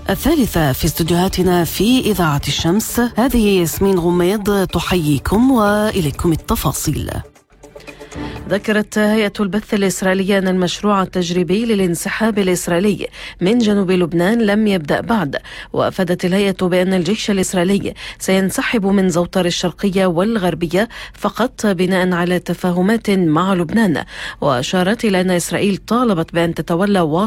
الثالثة في استديوهاتنا في إذاعة الشمس. هذه ياسمين غميض تحييكم وإليكم التفاصيل. ذكرت هيئة البث الإسرائيلية أن المشروع التجريبي للانسحاب الإسرائيلي من جنوب لبنان لم يبدأ بعد، وأفادت الهيئة بأن الجيش الإسرائيلي سينسحب من زوطر الشرقية والغربية فقط بناء على تفاهمات مع لبنان، وأشارت إلى أن إسرائيل طالبت بأن تتولى